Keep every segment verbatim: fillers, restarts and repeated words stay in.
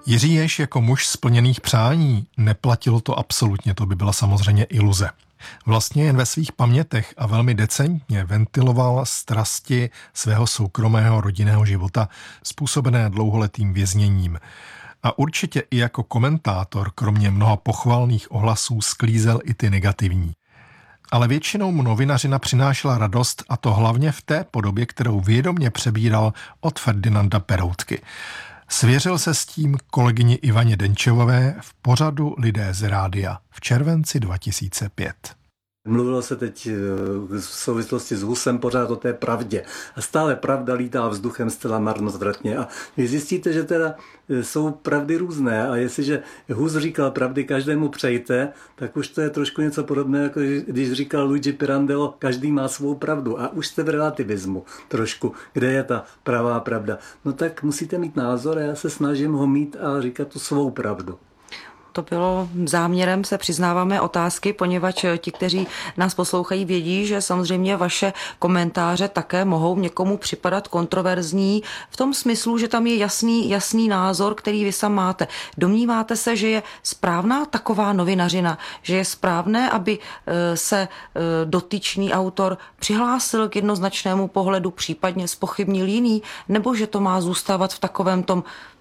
Jiří Ješ jako muž splněných přání, neplatilo to absolutně, to by byla samozřejmě iluze. Vlastně jen ve svých pamětech a velmi decentně ventiloval strasti svého soukromého rodinného života způsobené dlouholetým vězněním. A určitě i jako komentátor, kromě mnoha pochvalných ohlasů, sklízel i ty negativní. Ale většinou mu novinařina přinášela radost, a to hlavně v té podobě, kterou vědomě přebíral od Ferdinanda Peroutky. Svěřil se s tím kolegyni Ivaně Denčevové v pořadu Lidé z rádia v červenci dva tisíce pět. Mluvilo se teď v souvislosti s Husem pořád o té pravdě. A stále pravda lítá vzduchem zcela marnotratně. A vy zjistíte, že teda jsou pravdy různé. A jestliže Hus říkal pravdy každému přejte, tak už to je trošku něco podobného, jako když říkal Luigi Pirandello, každý má svou pravdu. A už jste v relativismu trošku. Kde je ta pravá pravda? No tak musíte mít názor a já se snažím ho mít a říkat tu svou pravdu. To bylo záměrem, se přiznáváme otázky, poněvadž ti, kteří nás poslouchají, vědí, že samozřejmě vaše komentáře také mohou někomu připadat kontroverzní v tom smyslu, že tam je jasný, jasný názor, který vy sám máte. Domníváte se, že je správná taková novinařina, že je správné, aby se dotyčný autor přihlásil k jednoznačnému pohledu, případně zpochybnil jiný, nebo že to má zůstávat v takovém tom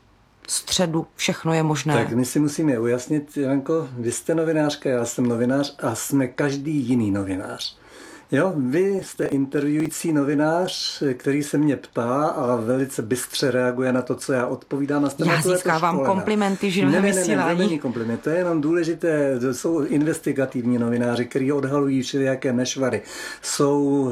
středu, všechno je možné. Tak my si musíme ujasnit, Janko, vy jste novinářka, já jsem novinář a jsme každý jiný novinář. Jo, vy jste intervjující novinář, který se mě ptá a velice bystře reaguje na to, co já odpovídám. Já získávám komplimenty živého vysílání. Ne, ne, ne, to není kompliment, to je jenom důležité. Jsou investigativní novináři, kteří odhalují všelijaké nešvary. Jsou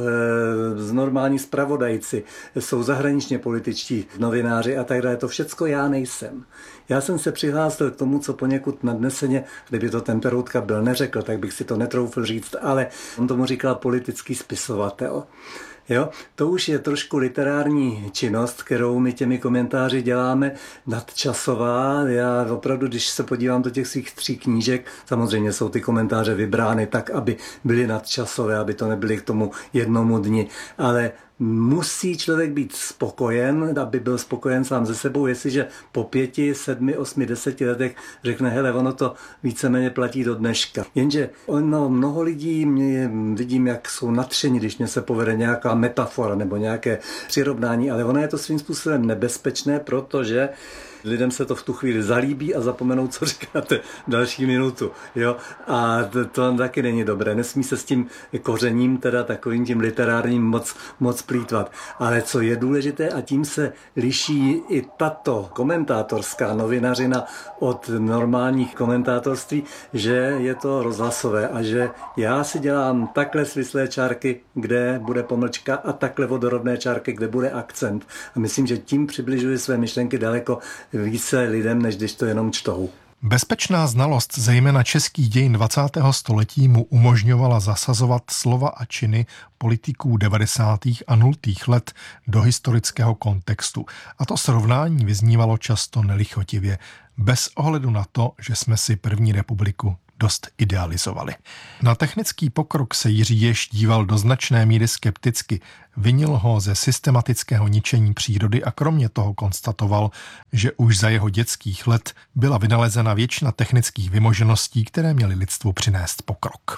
e, normální zpravodajci, jsou zahraničně političtí novináři a tak dále. To všecko já nejsem. Já jsem se přihlásil k tomu, co poněkud nadneseně, kdyby to ten Peroutka byl neřekl, tak bych si to netroufl říct, ale on tomu říkal politický spisovatel. Jo, to už je trošku literární činnost, kterou my těmi komentáři děláme, nadčasová. Já opravdu, když se podívám do těch svých tří knížek, samozřejmě jsou ty komentáře vybrány tak, aby byly nadčasové, aby to nebyly k tomu jednomu dni, ale musí člověk být spokojen, aby byl spokojen sám se sebou, jestliže po pěti, sedmi, osmi, deseti letech řekne, hele, ono to víceméně platí do dneška. Jenže ono, mnoho lidí, mě vidím, jak jsou nadšení, když mě se povede nějaká metafora nebo nějaké přirovnání, ale ono je to svým způsobem nebezpečné, protože lidem se to v tu chvíli zalíbí a zapomenou, co říkáte další minutu. Jo? A to, to taky není dobré. Nesmí se s tím kořením, teda takovým tím literárním moc, moc plýtvat. Ale co je důležité, a tím se liší i tato komentátorská novinařina od normálních komentátorství, že je to rozhlasové a že já si dělám takhle svislé čárky, kde bude pomlčka a takhle vodorovné čárky, kde bude akcent. A myslím, že tím přibližuji své myšlenky daleko více lidem, než když to jenom čtou. Bezpečná znalost zejména českých dějin dvacátého století mu umožňovala zasazovat slova a činy politiků devadesátých a nultých let do historického kontextu. A to srovnání vyznívalo často nelichotivě, bez ohledu na to, že jsme si první republiku dost idealizovali. Na technický pokrok se Jiří Ješ díval do značné míry skepticky, vinil ho ze systematického ničení přírody a kromě toho konstatoval, že už za jeho dětských let byla vynalezena většina technických vymožeností, které měly lidstvu přinést pokrok.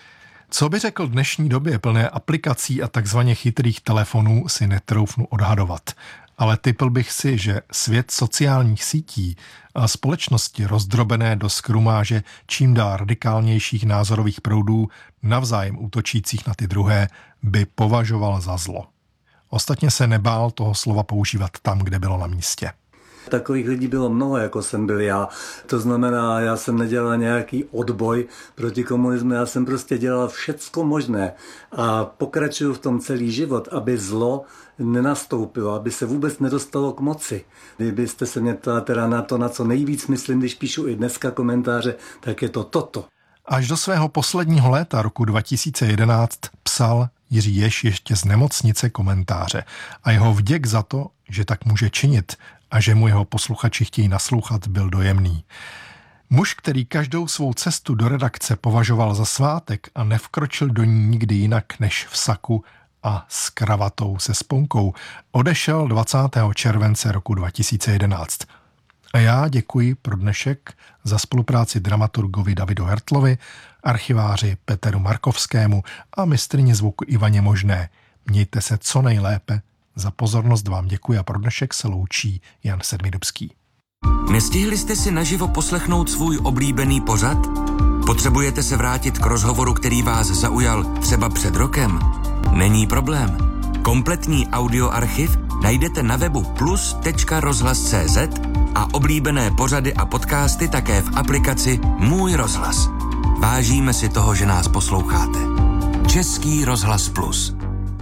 Co by řekl dnešní době plné aplikací a takzvaně chytrých telefonů, si netroufnu odhadovat. Ale tipl bych si, že svět sociálních sítí a společnosti rozdrobené do skrumáže čím dál radikálnějších názorových proudů, navzájem útočících na ty druhé, by považoval za zlo. Ostatně se nebál toho slova používat tam, kde bylo na místě. Takových lidí bylo mnoho, jako jsem byl já. To znamená, já jsem nedělal nějaký odboj proti komunismu, já jsem prostě dělal všecko možné a pokračuju v tom celý život, aby zlo nenastoupilo, aby se vůbec nedostalo k moci. Kdybyste se mě ptala teda na to, na co nejvíc myslím, když píšu i dneska komentáře, tak je to toto. Až do svého posledního léta roku dva tisíce jedenáct psal Jiří Ješ ještě z nemocnice komentáře a jeho vděk za to, že tak může činit a že mu jeho posluchači chtějí naslouchat, byl dojemný. Muž, který každou svou cestu do redakce považoval za svátek a nevkročil do ní nikdy jinak než v saku a s kravatou se sponkou, odešel dvacátého července roku dva tisíce jedenáct. A já děkuji pro dnešek za spolupráci dramaturgovi Davidu Hertlovi, archiváři Peteru Markovskému a mistryni zvuku Ivaně Možné. Mějte se co nejlépe. Za pozornost vám děkuji a pro dnešek se loučí Jan Sedmidubský. Nestihli jste si naživo poslechnout svůj oblíbený pořad? Potřebujete se vrátit k rozhovoru, který vás zaujal třeba před rokem? Není problém. Kompletní audioarchiv najdete na webu plus tečka rozhlas tečka cé zet a oblíbené pořady a podcasty také v aplikaci Můj rozhlas. Vážíme si toho, že nás posloucháte. Český rozhlas Plus.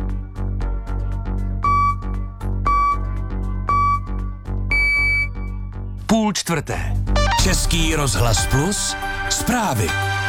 Půl čtvrté. Český rozhlas Plus. Zprávy.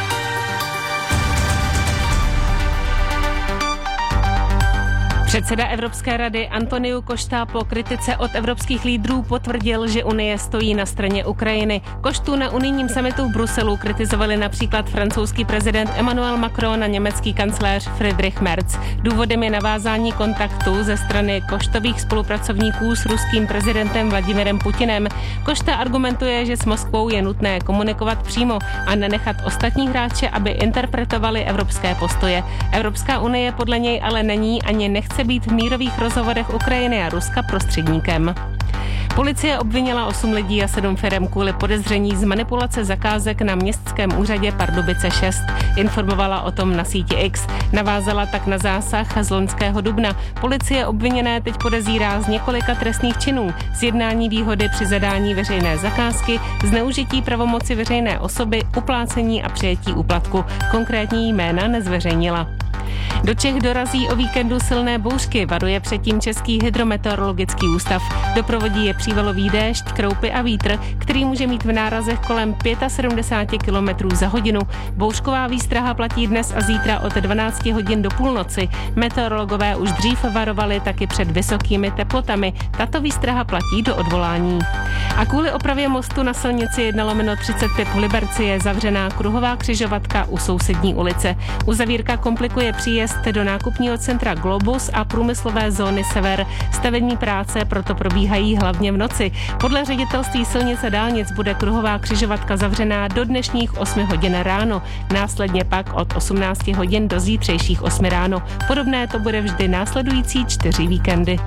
Předseda Evropské rady Antonio Costa po kritice od evropských lídrů potvrdil, že Unie stojí na straně Ukrajiny. Costu na unijním summitu v Bruselu kritizovali například francouzský prezident Emmanuel Macron a německý kancléř Friedrich Merz. Důvodem je navázání kontaktu ze strany Costových spolupracovníků s ruským prezidentem Vladimirem Putinem. Costa argumentuje, že s Moskvou je nutné komunikovat přímo a nenechat ostatní hráče, aby interpretovali evropské postoje. Evropská unie podle něj ale není ani nechce být v mírových rozhovorech Ukrajiny a Ruska prostředníkem. Policie obvinila osm lidí a sedm firem kvůli podezření z manipulace zakázek na městském úřadě Pardubice šest. Informovala o tom na síti X. Navázala tak na zásah z loňského dubna. Policie obviněné teď podezírá z několika trestných činů: zjednání výhody při zadání veřejné zakázky, zneužití pravomoci veřejné osoby, uplácení a přijetí úplatku. Konkrétní jména nezveřejnila. Do Čech dorazí o víkendu silné bouřky, varuje předtím Český hydrometeorologický ústav. Doprovodí je přívalový déšť, kroupy a vítr, který může mít v nárazech kolem sedmdesát pět kilometrů za hodinu. Bouřková výstraha platí dnes a zítra od dvanácti hodin do půlnoci. Meteorologové už dřív varovali taky před vysokými teplotami. Tato výstraha platí do odvolání. A kvůli opravě mostu na silnici jedna lomeno třicet pět v Liberci je zavřená kruhová křižovatka u sousední ulice. Uzavírka komplikuje příjezd do nákupního centra Globus a průmyslové zóny Sever. Stavební práce proto probíhají hlavně v noci. Podle ředitelství silnic a dálnic bude kruhová křižovatka zavřená do dnešních osmi hodin ráno. Následně pak od osmnácti hodin do zítřejších osmi ráno. Podobné to bude vždy následující čtyři víkendy.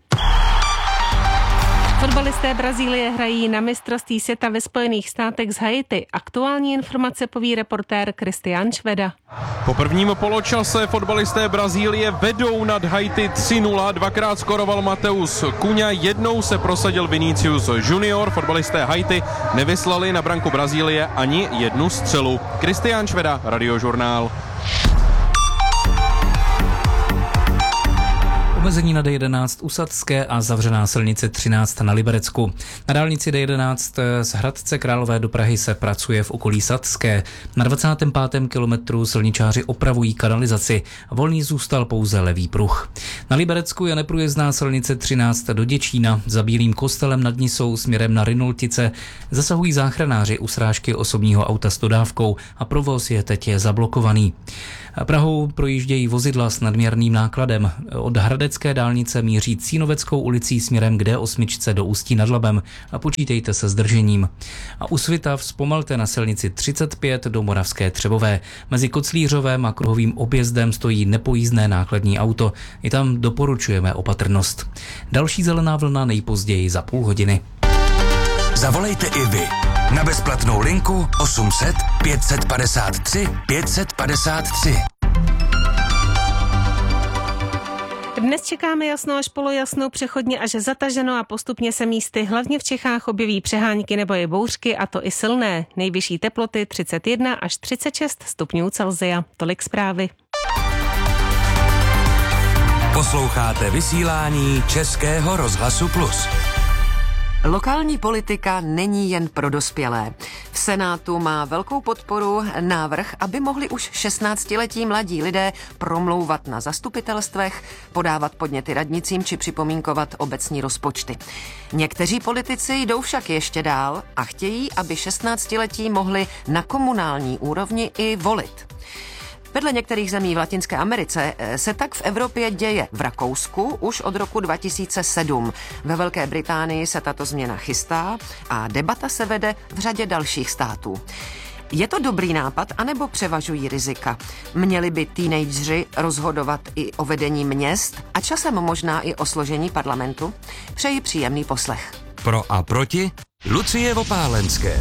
Fotbalisté Brazílie hrají na mistrovství světa ve Spojených státech z Haiti. Aktuální informace poví reportér Kristián Šveda. Po prvním poločase fotbalisté Brazílie vedou nad Haiti tři nula. Dvakrát skoroval Mateus Cunha, jednou se prosadil Vinicius Junior. Fotbalisté Haiti nevyslali na branku Brazílie ani jednu střelu. Kristián Šveda, Radiožurnál. Omezení na D jedenáct u Sadské a zavřená silnice třináct na Liberecku. Na dálnici D jedenáct z Hradce Králové do Prahy se pracuje v okolí Sadské. Na dvacátém pátém kilometru silničáři opravují kanalizaci. Volný zůstal pouze levý pruh. Na Liberecku je neprůjezdná silnice třináct do Děčína. Za Bílým kostelem nad Nisou směrem na Rynoltice zasahují záchranáři u srážky osobního auta s dodávkou a provoz je teď zablokovaný. Prahou projíždějí vozidla s nadměrným nákladem. Od Hradecké dálnice míří Cínoveckou ulicí směrem k D osm do Ústí nad Labem a počítejte se zdržením. A u Svitav zpomalte na silnici třicet pět do Moravské Třebové. Mezi Koclířovem a kruhovým objezdem stojí nepojízdné nákladní auto. I tam doporučujeme opatrnost. Další zelená vlna nejpozději za půl hodiny. Zavolejte i vy na bezplatnou linku osm set pět set padesát tři pět set padesát tři. Dnes čekáme jasno až polojasno, přechodně až zataženo a postupně se místy hlavně v Čechách objeví přehánky nebo i bouřky, a to i silné. Nejvyšší teploty třicet jedna až třicet šest stupňů Celsia. Tolik zprávy. Posloucháte vysílání Českého rozhlasu Plus. Lokální politika není jen pro dospělé. V Senátu má velkou podporu návrh, aby mohli už šestnáctiletí mladí lidé promlouvat na zastupitelstvech, podávat podněty radnicím či připomínkovat obecní rozpočty. Někteří politici jdou však ještě dál a chtějí, aby šestnáctiletí mohli na komunální úrovni i volit. Vedle některých zemí v Latinské Americe se tak v Evropě děje. V Rakousku už od roku dva tisíce sedm. Ve Velké Británii se tato změna chystá a debata se vede v řadě dalších států. Je to dobrý nápad, anebo převažují rizika? Měli by teenageři rozhodovat i o vedení měst a časem možná i o složení parlamentu? Přeji příjemný poslech. Pro a proti Lucie Vopálenské.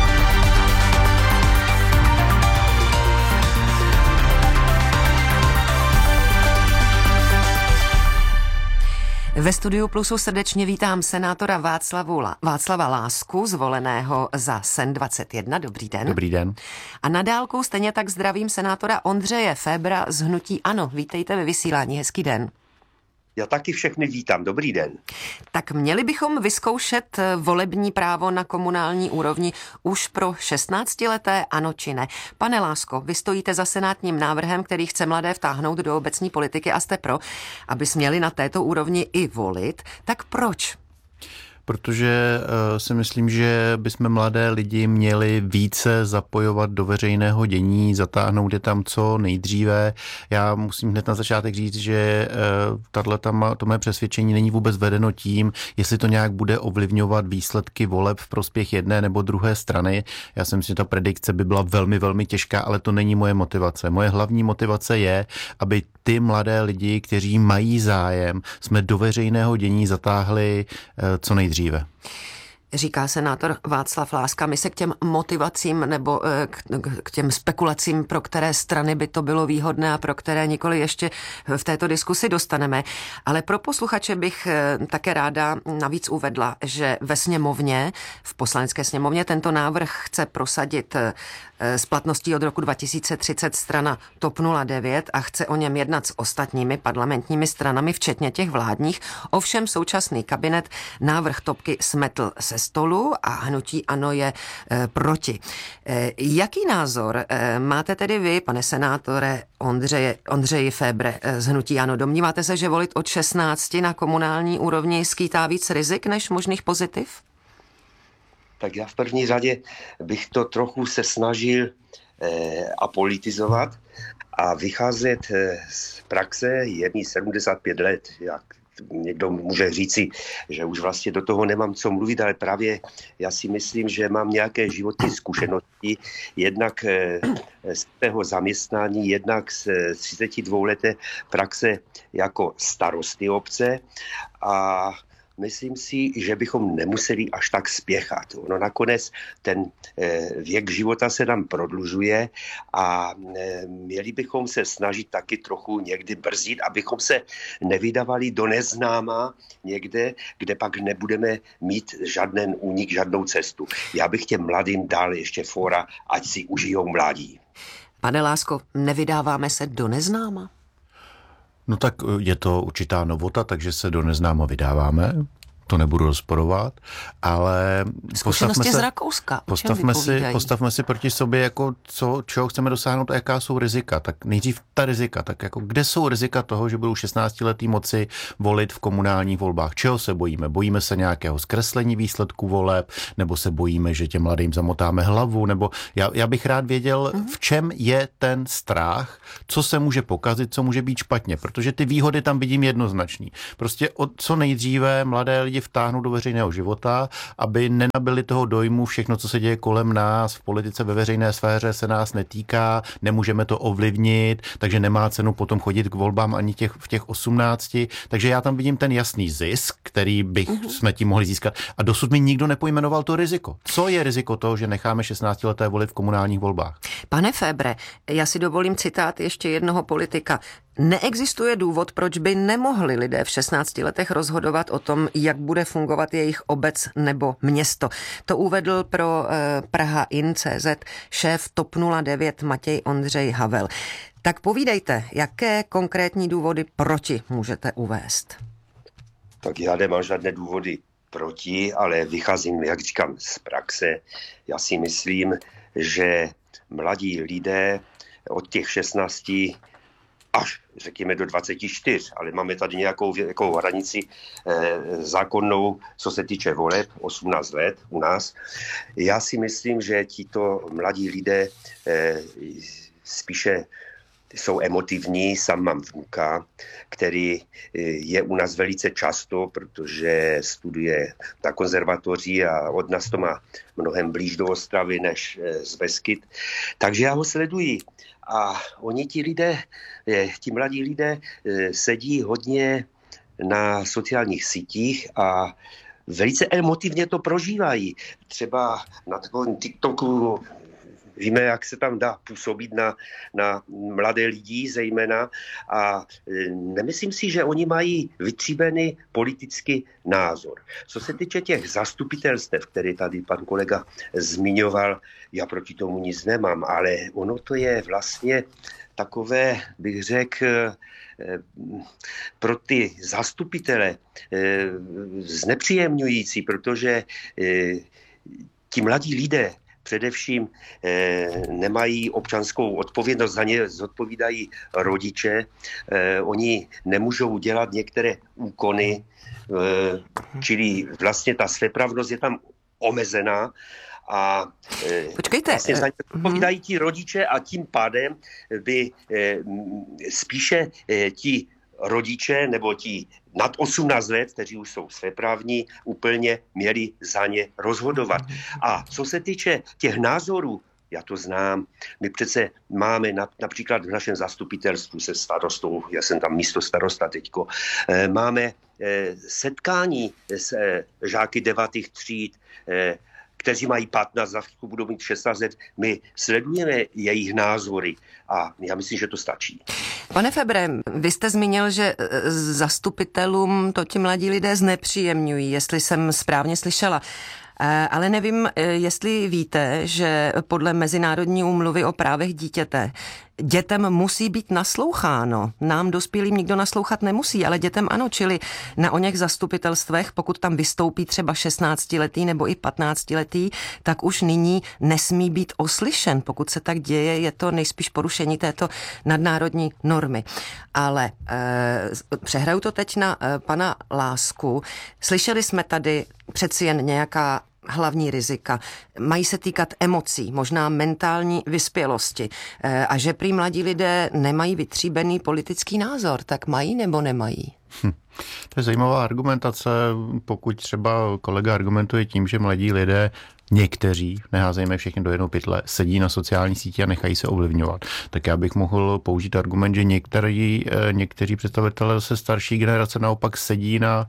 Ve studiu Plusu srdečně vítám senátora Václavu, Václava Lásku, zvoleného za Sen dvacet jedna. Dobrý den. Dobrý den. A na dálku stejně tak zdravím senátora Ondřeje Fébra z hnutí ANO. Vítejte ve vysílání. Hezký den. Já taky všechny vítám. Dobrý den. Tak měli bychom vyzkoušet volební právo na komunální úrovni už pro šestnáctileté, ano či ne? Pane Lásko, vy stojíte za senátním návrhem, který chce mladé vtáhnout do obecní politiky a jste pro, aby směli na této úrovni i volit. Tak proč? Protože uh, si myslím, že bychom mladé lidi měli více zapojovat do veřejného dění, zatáhnout je tam co nejdříve. Já musím hned na začátek říct, že uh, tato, to mé přesvědčení není vůbec vedeno tím, jestli to nějak bude ovlivňovat výsledky voleb v prospěch jedné nebo druhé strany. Já si myslím, že ta predikce by byla velmi, velmi těžká, ale to není moje motivace. Moje hlavní motivace je, aby ty mladé lidi, kteří mají zájem, jsme do veřejného dění zatáhli uh, co nejdříve. Říká senátor Václav Láska. My se k těm motivacím nebo k těm spekulacím, pro které strany by to bylo výhodné a pro které nikoli ještě v této diskusi dostaneme. Ale pro posluchače bych také ráda navíc uvedla, že ve sněmovně, v poslanecké sněmovně tento návrh chce prosadit s platností od roku dva tisíce třicet strana T O P nula devět a chce o něm jednat s ostatními parlamentními stranami, včetně těch vládních. Ovšem současný kabinet návrh topky smetl se stolu a hnutí ANO je e, proti. E, jaký názor e, máte tedy vy, pane senátore Ondřeje, Ondřeji Fébre e, z hnutí ANO? Domníváte se, že volit od šestnácti na komunální úrovni skýtá víc rizik než možných pozitiv? Tak já v první řadě bych to trochu se snažil eh, apolitizovat a vycházet eh, z praxe. Je mi sedmdesát pět let, jak někdo může říci, že už vlastně do toho nemám co mluvit, ale právě já si myslím, že mám nějaké životní zkušenosti, jednak eh, z tého zaměstnání, jednak z třicetidvouleté praxe jako starosty obce a myslím si, že bychom nemuseli až tak spěchat. Ono nakonec ten věk života se nám prodlužuje a měli bychom se snažit taky trochu někdy brzdit, abychom se nevydávali do neznáma někde, kde pak nebudeme mít žádný únik, žádnou cestu. Já bych těm mladým dal ještě fora, ať si užijou mládí. Pane Lásko, nevydáváme se do neznáma? No tak je to určitá novota, takže se do neznáma vydáváme. To nebudu rozporovat, ale zkušenosti se, z Rakouska. Postavme si, postavme si proti sobě, jako co, čeho chceme dosáhnout a jaká jsou rizika. Tak nejdřív ta rizika, tak jako kde jsou rizika toho, že budou šestnáctiletí moci volit v komunálních volbách? Čeho se bojíme? Bojíme se nějakého zkreslení výsledků voleb, nebo se bojíme, že těm mladým zamotáme hlavu, nebo já, já bych rád věděl, v čem je ten strach, co se může pokazit, co může být špatně, protože ty výhody tam vidím jednoznačný. Prostě od co nejdříve mladé lidi vtáhnout do veřejného života, aby nenabili toho dojmu, všechno, co se děje kolem nás, v politice, ve veřejné sféře se nás netýká, nemůžeme to ovlivnit, takže nemá cenu potom chodit k volbám ani těch, v těch osmnácti. Takže já tam vidím ten jasný zisk, který bych uh-huh. jsme tím mohli získat. A dosud mi nikdo nepojmenoval to riziko. Co je riziko toho, že necháme šestnáctileté volit v komunálních volbách? Pane Fébre, já si dovolím citát ještě jednoho politika. Neexistuje důvod, proč by nemohli lidé v šestnácti letech rozhodovat o tom, jak bude fungovat jejich obec nebo město. To uvedl pro eh, Praha in tečka cé zet šéf T O P nula devět Matěj Ondřej Havel. Tak povídejte, jaké konkrétní důvody proti můžete uvést? Tak já nemám žádné důvody proti, ale vycházím, jak říkám, z praxe. Já si myslím, že mladí lidé od těch šestnácti až řekněme do dvacet čtyři, ale máme tady nějakou věkovou hranici eh, zákonnou, co se týče voleb, osmnáct let u nás. Já si myslím, že tito mladí lidé eh, spíše jsou emotivní. Sám mám vnuka, který je u nás velice často, protože studuje na konzervatoři a od nás to má mnohem blíž do Ostravy než z Beskyt. Takže já ho sleduji. A oni ti lidé, ti mladí lidé sedí hodně na sociálních sítích a velice emotivně to prožívají. Třeba na takovém TikToku víme, jak se tam dá působit na, na mladé lidi zejména a nemyslím si, že oni mají vytříbený politický názor. Co se týče těch zastupitelstev, které tady pan kolega zmiňoval, já proti tomu nic nemám, ale ono to je vlastně takové, bych řekl, pro ty zastupitele znepříjemňující, protože ti mladí lidé především eh, nemají občanskou odpovědnost, za ně zodpovídají rodiče. Eh, oni nemůžou dělat některé úkony, eh, čili vlastně ta svéprávnost je tam omezená. A eh, Počkejte. Vlastně za ně zodpovídají ti rodiče a tím pádem by eh, spíše eh, ti rodiče nebo ti nad osmnáct let, kteří už jsou svéprávní, úplně měli za ně rozhodovat. A co se týče těch názorů, já to znám, my přece máme na, například v našem zastupitelstvu se starostou, já jsem tam místo starosta teďko, eh, máme eh, setkání s eh, žáky devátých tříd, eh, kteří mají patnáct, za chvíli budou mít šestnáct let. My sledujeme jejich názory a já myslím, že to stačí. Pane Febre, vy jste zmínil, že zastupitelům to ti mladí lidé znepříjemňují, jestli jsem správně slyšela. Ale nevím, jestli víte, že podle Mezinárodní úmluvy o právech dítěte dětem musí být nasloucháno. Nám dospělým nikdo naslouchat nemusí, ale dětem ano, čili na oněch zastupitelstvech, pokud tam vystoupí třeba šestnáctiletý nebo i patnáctiletý, tak už nyní nesmí být oslyšen. Pokud se tak děje, je to nejspíš porušení této nadnárodní normy. Ale eh, přehraju to teď na eh, pana Lásku. Slyšeli jsme tady přeci jen nějaká hlavní rizika. Mají se týkat emocí, možná mentální vyspělosti. E, a že prý mladí lidé nemají vytříbený politický názor, tak mají nebo nemají? Hm. To je zajímavá argumentace, pokud třeba kolega argumentuje tím, že mladí lidé někteří, neházejme všechny do jednoho pytle, sedí na sociální síti a nechají se ovlivňovat. Tak já bych mohl použít argument, že některý, někteří představitelé se starší generace naopak sedí na,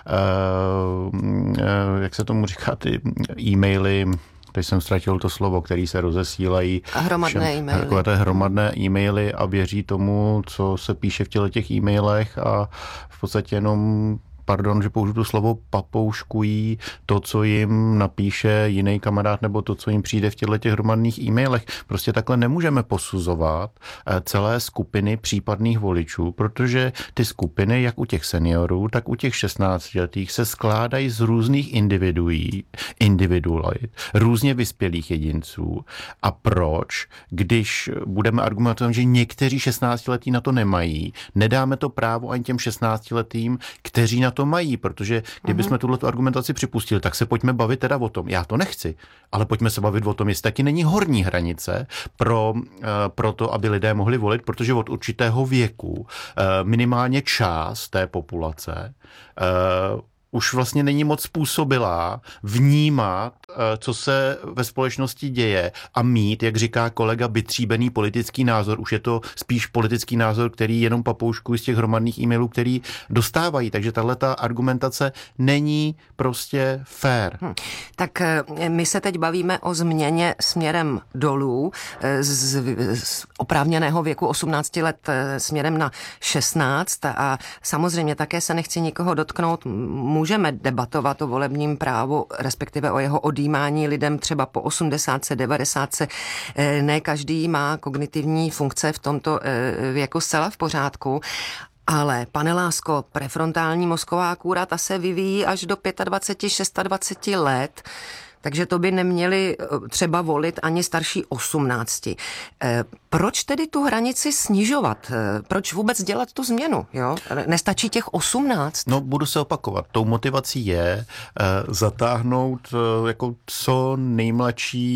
jak se tomu říká, ty e-maily, teď jsem ztratil to slovo, který se rozesílají. A hromadné všem, e-maily. Takové té hromadné e-maily a věří tomu, co se píše v těle těch e-mailech a v podstatě jenom pardon, že použiju to slovo, papouškují to, co jim napíše jiný kamarád nebo to, co jim přijde v těchto těch hromadných e-mailech. Prostě takhle nemůžeme posuzovat celé skupiny případných voličů, protože ty skupiny, jak u těch seniorů, tak u těch šestnáctiletých se skládají z různých individuí, individualit, různě vyspělých jedinců. A proč, když budeme argumentovat, že někteří šestnáctiletí na to nemají, nedáme to právo ani těm šestnáctiletým, kteří na to mají, protože kdybychom tuhletu argumentaci připustili, tak se pojďme bavit teda o tom. Já to nechci, ale pojďme se bavit o tom, jestli taky není horní hranice pro, pro to, aby lidé mohli volit, protože od určitého věku minimálně část té populace už vlastně není moc způsobilá vnímat, co se ve společnosti děje a mít, jak říká kolega, vytříbený politický názor. Už je to spíš politický názor, který jenom papouškují z těch hromadných e-mailů, který dostávají. Takže tahle ta argumentace není prostě fair. Hm. Tak my se teď bavíme o změně směrem dolů z, z oprávněného věku osmnáct let směrem na šestnáct a samozřejmě také se nechci nikoho dotknout. Můžeme debatovat o volebním právu, respektive o jeho odjímání lidem třeba po osmdesátce, devadesátce. Ne každý má kognitivní funkce v tomto věku zcela v pořádku. Ale, pane Lásko, prefrontální mozková kůra, ta se vyvíjí až do dvacet pět, dvacet šest let, takže to by neměli třeba volit ani starší osmnácti. Proč tedy tu hranici snižovat? Proč vůbec dělat tu změnu? Jo? Nestačí těch osmnáct? No, budu se opakovat. Tou motivací je uh, zatáhnout uh, jako co nejmladší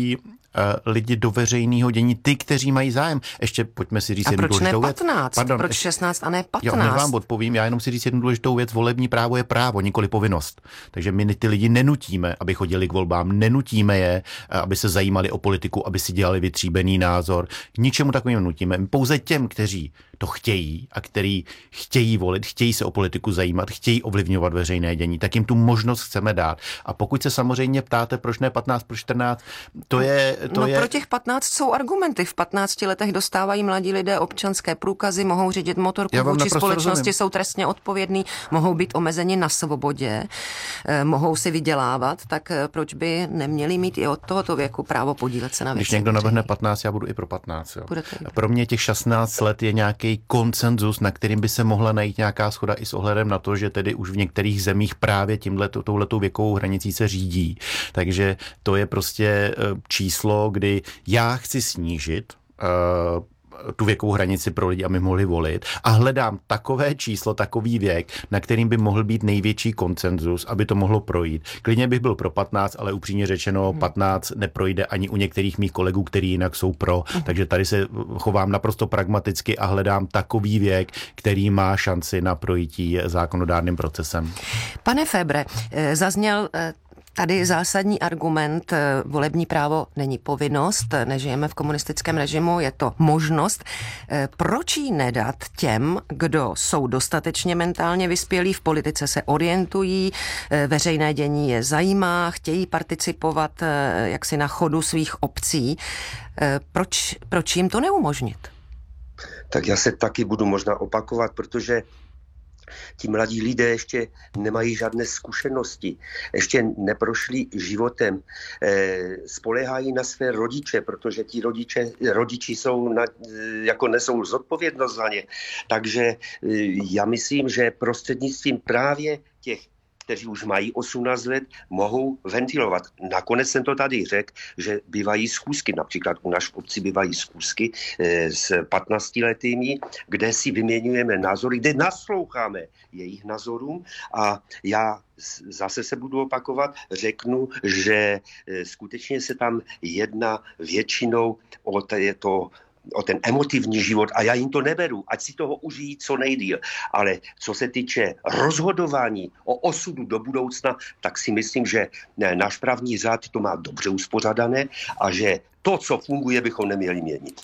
lidi do veřejného dění, ty, kteří mají zájem. Ještě pojďme si říct a jednu proč ne důležitou věc. patnáct? Pardon, proč šestnáct a ne patnáct? Jo, než vám odpovím, já jenom si říct jednu důležitou věc. Volební právo je právo, nikoli povinnost. Takže my ty lidi nenutíme, aby chodili k volbám, nenutíme je, aby se zajímali o politiku, aby si dělali vytříbený názor. K ničemu takovým nutíme. Pouze těm, kteří to chtějí a který chtějí volit, chtějí se o politiku zajímat, chtějí ovlivňovat veřejné dění, tak jim tu možnost chceme dát. A pokud se samozřejmě ptáte, proč ne patnáct, proč čtrnáct, to je... To no je... pro těch patnáct jsou argumenty. V patnácti letech dostávají mladí lidé občanské průkazy, mohou řídit motorku vůči společnosti, rozumím. Jsou trestně odpovědní, mohou být omezeni na svobodě, eh, mohou si vydělávat, tak eh, proč by neměli mít i od tohoto věku právo podílet se na věci? Když někdo navrhne patnáct, já budu i pro patnáct. Jo. Pro mě těch šestnáct let je nějaký konsenzus, na kterým by se mohla najít nějaká shoda i s ohledem na to, že tedy už v některých zemích právě tímhletou touhletou věkovou hranicí se řídí. Takže to je prostě číslo, kdy já chci snížit uh, tu věkovou hranici pro lidi, aby mohli volit a hledám takové číslo, takový věk, na kterým by mohl být největší konsenzus, aby to mohlo projít. Klidně bych byl pro patnáct, ale upřímně řečeno patnáct neprojde ani u některých mých kolegů, kteří jinak jsou pro. Takže tady se chovám naprosto pragmaticky a hledám takový věk, který má šanci na projití zákonodárným procesem. Pane Fébre, zazněl tady zásadní argument, volební právo není povinnost, nežijeme v komunistickém režimu, je to možnost. Proč ji nedat těm, kdo jsou dostatečně mentálně vyspělí, v politice se orientují, veřejné dění je zajímá, chtějí participovat jaksi na chodu svých obcí. Proč, proč jim to neumožnit? Tak já se taky budu možná opakovat, protože ti mladí lidé ještě nemají žádné zkušenosti, ještě neprošli životem, e, spoléhají na své rodiče, protože ti rodiče, rodiči jsou na, jako nesou zodpovědnost za ně. Takže e, já myslím, že prostřednictvím právě těch, kteří už mají osmnáct let, mohou ventilovat. Nakonec jsem to tady řekl, že bývají schůzky, například u nás v obci bývají schůzky e, s patnáctiletými, kde si vyměňujeme názory, kde nasloucháme jejich názorům a já zase se budu opakovat, řeknu, že e, skutečně se tam jedná většinou o to o ten emotivní život a já jim to neberu, ať si toho užijí co nejdýl. Ale co se týče rozhodování o osudu do budoucna, tak si myslím, že náš právní řád to má dobře uspořádané a že to, co funguje, bychom neměli měnit.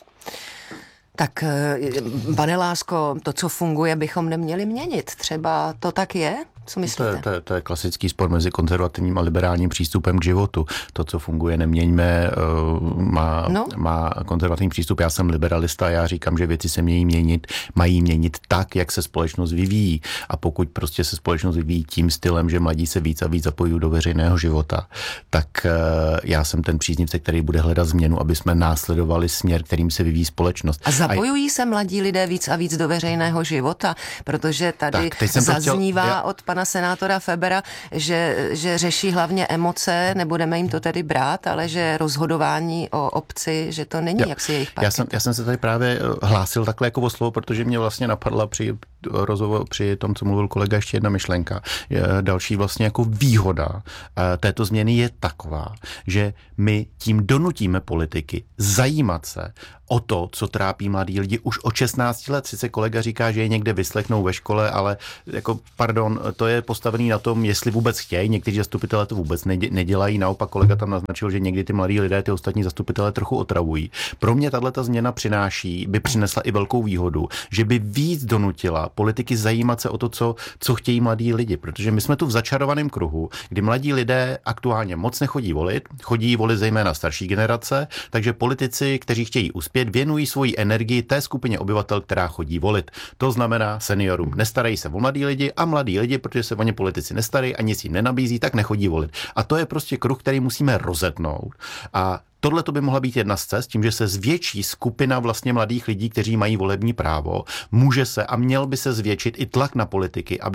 Tak, pane Lásko, to, co funguje, bychom neměli měnit. Třeba to tak je? Co myslíte? To je, to, je, to je klasický spor mezi konzervativním a liberálním přístupem k životu. To, co funguje, neměňme, má, no. má konzervativní přístup. Já jsem liberalista a já říkám, že věci se mějí měnit, mají měnit tak, jak se společnost vyvíjí. A pokud prostě se společnost vyvíjí tím stylem, že mladí se víc a víc zapojují do veřejného života, tak já jsem ten příznivce, který bude hledat změnu, aby jsme následovali směr, kterým se vyvíjí společnost. A zapojují a... se mladí lidé víc a víc do veřejného života, protože tady tak, zaznívá chtěl... já... od pana senátora Febera, že, že řeší hlavně emoce, nebudeme jim to tedy brát, ale že rozhodování o obci, že to není jo. jaksi jejich parket. Já jsem, já jsem se tady právě hlásil takhle jako o slovo, protože mě vlastně napadla při rozhovor, při tom, co mluvil kolega, ještě jedna myšlenka. Další vlastně jako výhoda této změny je taková, že my tím donutíme politiky zajímat se o to, co trápí mladí lidi už od šestnácti let. Sice kolega říká, že je někde vyslechnou ve škole, ale jako, pardon, to je postavený na tom, jestli vůbec chtějí. Někteří zastupitelé to vůbec nedělají. Naopak kolega tam naznačil, že někdy ty mladí lidé ty ostatní zastupitelé trochu otravují. Pro mě tato změna přináší, by přinesla i velkou výhodu, že by víc donutila politiky zajímat se o to, co, co chtějí mladí lidi. Protože my jsme tu v začarovaném kruhu, kdy mladí lidé aktuálně moc nechodí volit, chodí volit zejména starší generace, takže politici, kteří chtějí uspět, věnují svoji energii té skupině obyvatel, která chodí volit. To znamená seniorům. Nestarají se o mladí lidi a mladí lidi, protože se o ně politici nestarají a nic jim nenabízí, tak nechodí volit. A to je prostě kruh, který musíme rozetnout. A tohle to by mohla být jedna z cest, tím, že se zvětší skupina vlastně mladých lidí, kteří mají volební právo, může se a měl by se zvětšit i tlak na politiky, aby se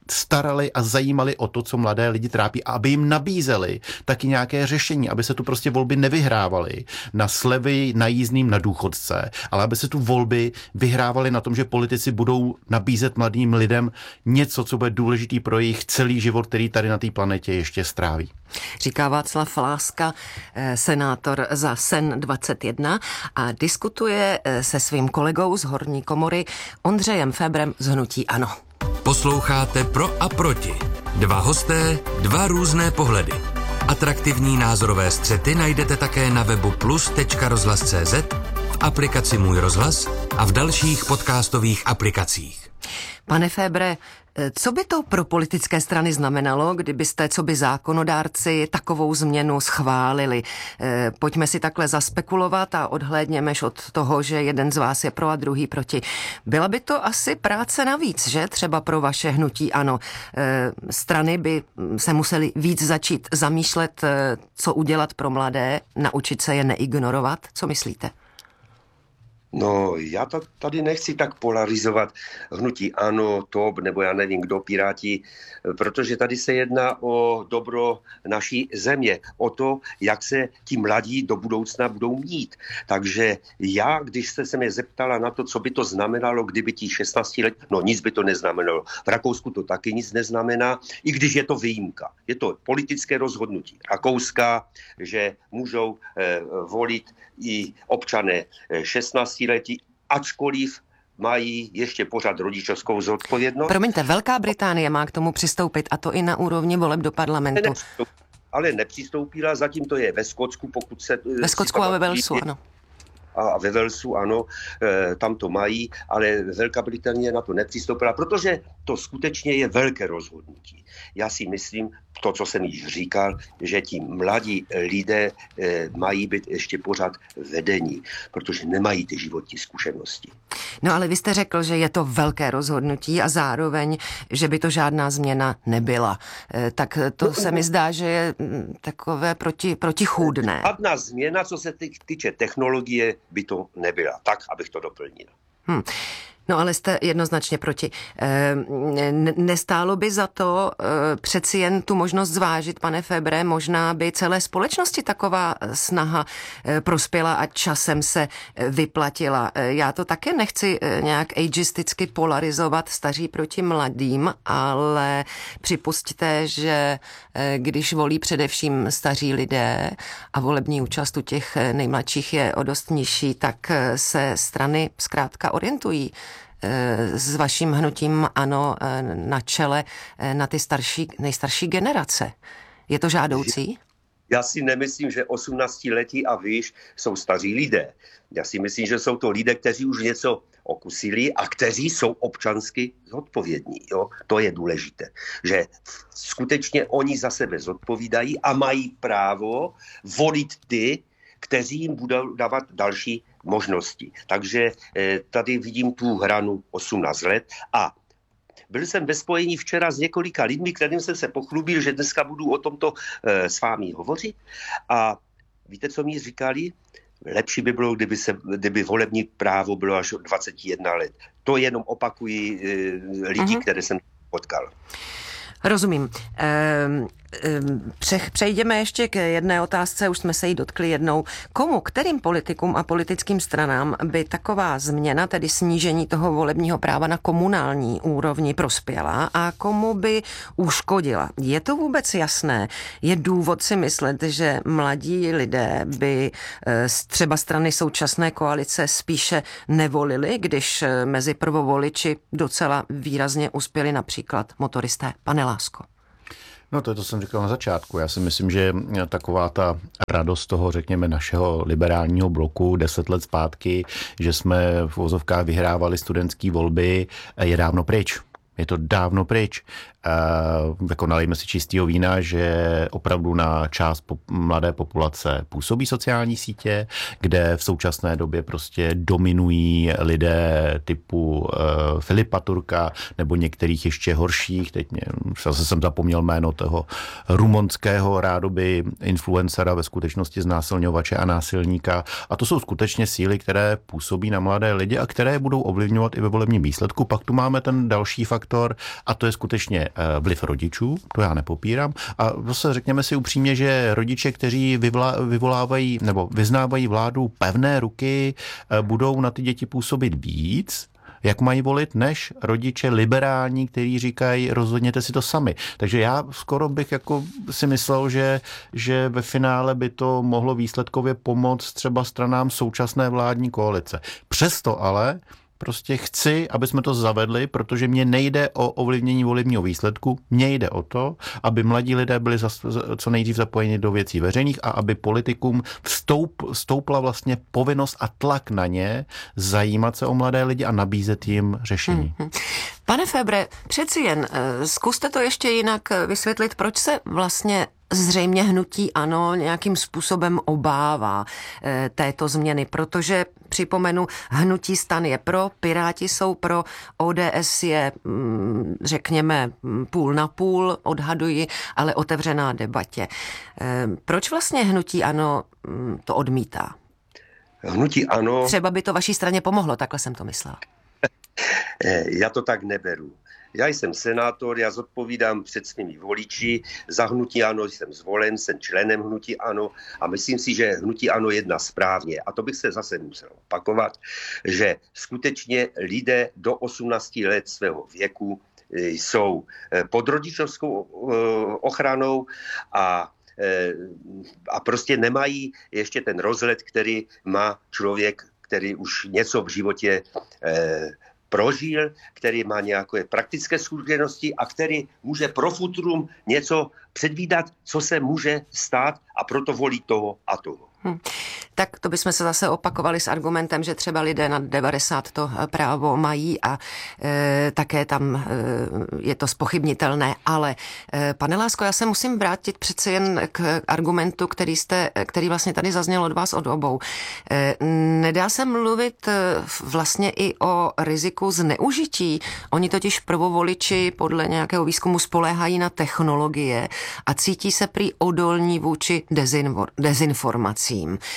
starali a zajímali o to, co mladé lidi trápí a aby jim nabízeli taky nějaké řešení, aby se tu prostě volby nevyhrávaly na slevy, na jízdným, na důchodce, ale aby se tu volby vyhrávaly na tom, že politici budou nabízet mladým lidem něco, co bude důležitý pro jejich celý život, který tady na té planetě ještě stráví. Říká Václav Láska, senátor za S E N dvacet jedna a diskutuje se svým kolegou z horní komory Ondřejem Febrem z hnutí ANO. Posloucháte Pro a proti. Dva hosté, dva různé pohledy. Atraktivní názorové střety najdete také na webu plus tečka rozhlas tečka cé zet, v aplikaci Můj rozhlas a v dalších podcastových aplikacích. Pane Febre, co by to pro politické strany znamenalo, kdybyste, co by zákonodárci, takovou změnu schválili? Pojďme si takhle zaspekulovat a odhlédněme od toho, že jeden z vás je pro a druhý proti. Byla by to asi práce navíc, že? Třeba pro vaše hnutí ANO. Strany by se museli víc začít zamýšlet, co udělat pro mladé, naučit se je neignorovat. Co myslíte? No, já tady nechci tak polarizovat hnutí ANO, T O P, nebo já nevím kdo, Piráti, protože tady se jedná o dobro naší země, o to, jak se ti mladí do budoucna budou mít. Takže já, když jste se mě zeptala na to, co by to znamenalo, kdyby ti šestnácti let, no nic by to neznamenalo. V Rakousku to taky nic neznamená, i když je to výjimka. Je to politické rozhodnutí Rakouska, že můžou eh, volit i občané šestnáctiletí, ačkoliv mají ještě pořád rodičovskou zodpovědnost. Promiňte, Velká Británie má k tomu přistoupit, a to i na úrovni voleb do parlamentu. Ale nepřistoupila, zatím to je ve Skotsku, pokud se... Ve Skotsku a ve Walesu, ano. A ve Walesu, ano, e, tam to mají, ale Velká Británie na to nepřistoupila, protože to skutečně je velké rozhodnutí. Já si myslím, to, co jsem již říkal, že ti mladí lidé e, mají být ještě pořád vedení, protože nemají ty životní zkušenosti. No ale vy jste řekl, že je to velké rozhodnutí a zároveň, že by to žádná změna nebyla. E, tak to no, se mi zdá, že je takové proti, protichůdné. Žádná změna, co se týče technologie, by to nebyla. Tak, abych to doplnil. Hmm. No ale jste jednoznačně proti. E, nestálo by za to e, přeci jen tu možnost zvážit, pane Febre, možná by celé společnosti taková snaha e, prospěla a časem se e, vyplatila. E, já to také nechci e, nějak ageisticky polarizovat staří proti mladým, ale připusťte, že e, když volí především staří lidé a volební účast u těch nejmladších je o dost nižší, tak se strany zkrátka orientují s vaším hnutím ANO na čele na ty starší, nejstarší generace. Je to žádoucí? Já si nemyslím, že osmnáctiletí a výš jsou staří lidé. Já si myslím, že jsou to lidé, kteří už něco okusili a kteří jsou občansky zodpovědní. Jo? To je důležité, že skutečně oni za sebe zodpovídají a mají právo volit ty, kteří jim budou dávat další možnosti. Takže eh, tady vidím tu hranu osmnáct let a byl jsem ve spojení včera s několika lidmi, kterým jsem se pochlubil, že dneska budu o tomto eh, s vámi hovořit a víte, co mi říkali? Lepší by bylo, kdyby, se, kdyby volební právo bylo až dvacet jedna let. To jenom opakují eh, lidi, uh-huh. které jsem potkal. Rozumím. Ehm, Přejdeme ještě k jedné otázce, už jsme se jí dotkli jednou. Komu, kterým politikům a politickým stranám by taková změna, tedy snížení toho volebního práva na komunální úrovni prospěla a komu by uškodila? Je to vůbec jasné? Je důvod si myslet, že mladí lidé by třeba strany současné koalice spíše nevolili, když mezi prvovoliči docela výrazně uspěli například motoristé? Pane Lásko. No to je to, jsem říkal na začátku. Já si myslím, že taková ta radost toho, řekněme, našeho liberálního bloku deset let zpátky, že jsme v uvozovkách vyhrávali studentské volby, je dávno pryč. Je to dávno pryč. Uh, jako nalejme si čistýho vína, že opravdu na část pop- mladé populace působí sociální sítě, kde v současné době prostě dominují lidé typu uh, Filipa Turka nebo některých ještě horších. Teď mě, zase jsem zapomněl jméno toho rumunského rádoby influencera, ve skutečnosti znásilňovače a násilníka. A to jsou skutečně síly, které působí na mladé lidi a které budou ovlivňovat i ve volebním výsledku. Pak tu máme ten další faktor, faktor a to je skutečně vliv rodičů, to já nepopírám. A zase řekněme si upřímně, že rodiče, kteří vyvolávají nebo vyznávají vládu pevné ruky, budou na ty děti působit víc, jak mají volit, než rodiče liberální, kteří říkají, rozhodněte si to sami. Takže já skoro bych jako si myslel, že, že ve finále by to mohlo výsledkově pomoct třeba stranám současné vládní koalice. Přesto ale prostě chci, aby jsme to zavedli, protože mně nejde o ovlivnění volebního výsledku, mně jde o to, aby mladí lidé byli co nejdřív zapojeni do věcí veřejných a aby politikům vstoup, vstoupla vlastně povinnost a tlak na ně zajímat se o mladé lidi a nabízet jim řešení. Hmm. Pane Fébre, přeci jen zkuste to ještě jinak vysvětlit, proč se vlastně zřejmě hnutí ANO nějakým způsobem obává e, této změny, protože připomenu, hnutí STAN je pro, Piráti jsou pro, O D S je, mm, řekněme, půl na půl, odhaduji, ale otevřená debatě. E, proč vlastně hnutí ANO mm, to odmítá? Hnutí ANO... Třeba by to vaší straně pomohlo, takhle jsem to myslela. Já to tak neberu. Já jsem senátor, já zodpovídám před svými voliči, za hnutí ANO jsem zvolen, jsem členem hnutí ANO a myslím si, že hnutí ANO jedná správně. A to bych se zase musel opakovat, že skutečně lidé do osmnácti let svého věku jsou pod rodičovskou ochranou a a prostě nemají ještě ten rozhled, který má člověk, který už něco v životě eh, prožil, který má nějaké praktické zkušenosti a který může pro futurum něco předvídat, co se může stát a proto volí toho a toho. Hmm. Tak to bychom se zase opakovali s argumentem, že třeba lidé nad devadesát to právo mají a e, také tam e, je to zpochybnitelné. Ale e, pane Lásko, já se musím vrátit přece jen k argumentu, který, jste, který vlastně tady zazněl od vás od obou. E, nedá se mluvit vlastně i o riziku zneužití. Oni totiž prvovoliči podle nějakého výzkumu spoléhají na technologie a cítí se prý odolní vůči dezinfor, dezinformacím.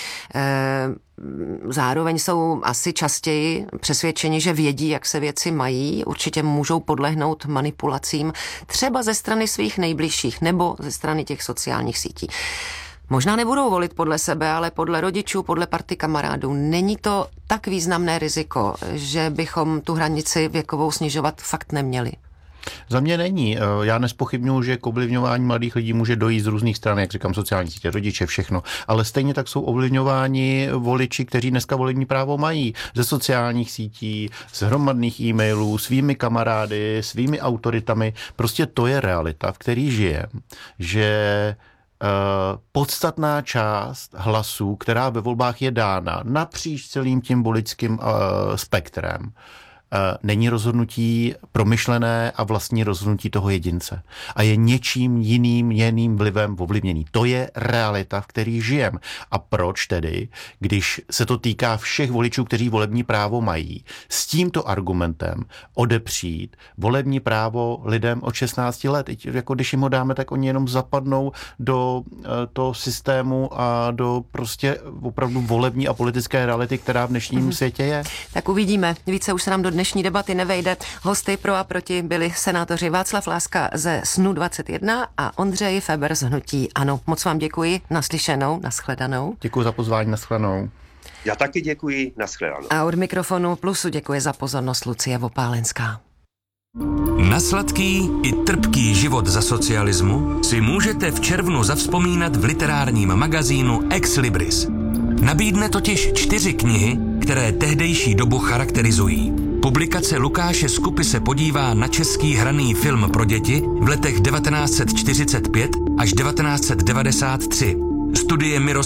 Zároveň jsou asi častěji přesvědčeni, že vědí, jak se věci mají, určitě můžou podlehnout manipulacím třeba ze strany svých nejbližších nebo ze strany těch sociálních sítí. Možná nebudou volit podle sebe, ale podle rodičů, podle party kamarádů. Není to tak významné riziko, že bychom tu hranici věkovou snižovat fakt neměli? Za mě není. Já nespochybnuju, že k ovlivňování mladých lidí může dojít z různých stran, jak říkám, sociální sítě, rodiče, všechno. Ale stejně tak jsou ovlivňováni voliči, kteří dneska volební právo mají. Ze sociálních sítí, z hromadných e-mailů, svými kamarády, svými autoritami. Prostě to je realita, v který žijeme. Že Uh, podstatná část hlasů, která ve volbách je dána napříč celým tím voličským uh, spektrem, není rozhodnutí promyšlené a vlastní rozhodnutí toho jedince. A je něčím jiným, jeným vlivem ovlivněný. To je realita, v který žijeme. A proč tedy, když se to týká všech voličů, kteří volební právo mají, s tímto argumentem odepřít volební právo lidem od šestnácti let? Jako když jim ho dáme, tak oni jenom zapadnou do toho systému a do prostě opravdu volební a politické reality, která v dnešním mm-hmm. světě je. Tak uvidíme. Více už se nám do dnešní debaty nevejde. Hosty pro a proti byli senátoři Václav Láska ze S N U dvacet jedna a Ondřej Féber z hnutí ANO. Moc vám děkuji, naslyšenou, nashledanou. Děkuji za pozvání, nashledanou. Já taky děkuji, nashledanou. A od mikrofonu Plusu děkuje za pozornost Lucie Vopálenská. Na sladký i trpký život za socialismu si můžete v červnu zavzpomínat v literárním magazínu Ex Libris. Nabídne totiž čtyři knihy, které tehdejší dobu charakterizují. Publikace Lukáše Skupy se podívá na český hraný film pro děti v letech devatenáct set čtyřicet pět až devatenáct set devadesát tři. Studie Miroslava